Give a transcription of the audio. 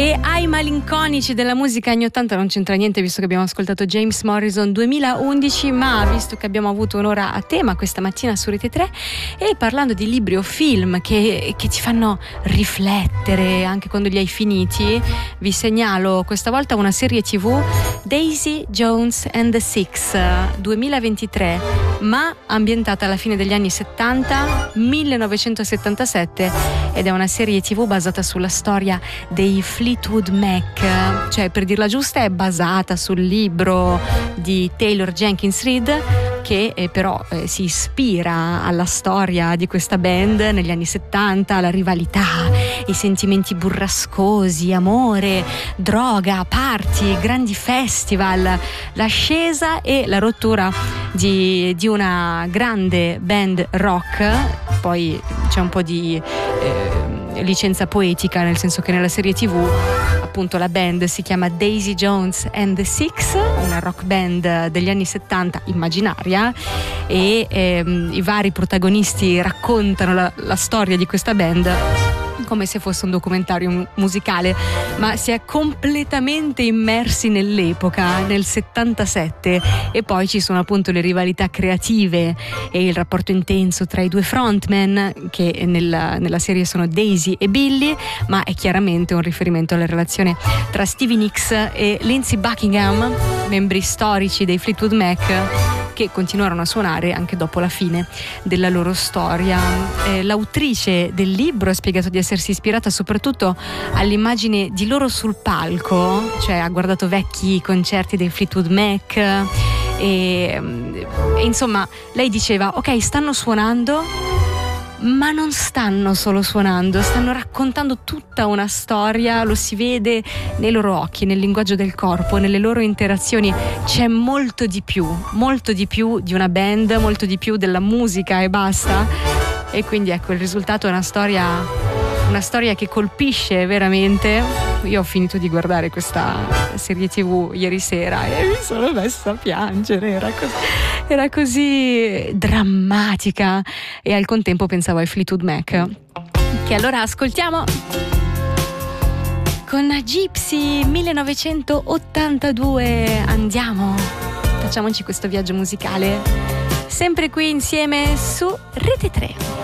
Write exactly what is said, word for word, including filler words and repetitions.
E ai malinconici della musica anni ottanta non c'entra niente, visto che abbiamo ascoltato James Morrison duemilaundici, ma visto che abbiamo avuto un'ora a tema questa mattina su Rete tre, e parlando di libri o film che, che ti fanno riflettere anche quando li hai finiti, vi segnalo questa volta una serie tv, Daisy Jones and the Six, duemilaventitré, ma ambientata alla fine degli anni settanta, millenovecentosettantasette, ed è una serie tv basata sulla storia dei Fleetwood Mac, cioè, per dirla giusta, è basata sul libro di Taylor Jenkins Reid, che eh, però eh, si ispira alla storia di questa band negli anni settanta, la rivalità, i sentimenti burrascosi, amore, droga, party, grandi festival, l'ascesa e la rottura di, di una grande band rock. Poi c'è un po' di eh, licenza poetica, nel senso che nella serie tv appunto la band si chiama Daisy Jones and the Six, una rock band degli anni settanta immaginaria, e ehm, i vari protagonisti raccontano la, la storia di questa band come se fosse un documentario musicale, ma si è completamente immersi nell'epoca, nel settantasette, e poi ci sono appunto le rivalità creative e il rapporto intenso tra i due frontman, che nella, nella serie sono Daisy e Billy, ma è chiaramente un riferimento alla relazione tra Stevie Nicks e Lindsey Buckingham, membri storici dei Fleetwood Mac, che continuarono a suonare anche dopo la fine della loro storia. Eh, l'autrice del libro ha spiegato di essersi ispirata soprattutto all'immagine di loro sul palco, cioè ha guardato vecchi concerti dei Fleetwood Mac e, e insomma lei diceva: ok, stanno suonando, ma non stanno solo suonando, stanno raccontando tutta una storia, lo si vede nei loro occhi, nel linguaggio del corpo, nelle loro interazioni. C'è molto di più, molto di più di una band, molto di più della musica e basta. E quindi ecco, il risultato è una storia, una storia che colpisce veramente. Io ho finito di guardare questa serie tv ieri sera e mi sono messa a piangere, era così, era così drammatica, e al contempo pensavo ai Fleetwood Mac, che allora ascoltiamo con Gypsy millenovecentottantadue. Andiamo, facciamoci questo viaggio musicale sempre qui insieme su Rete tre.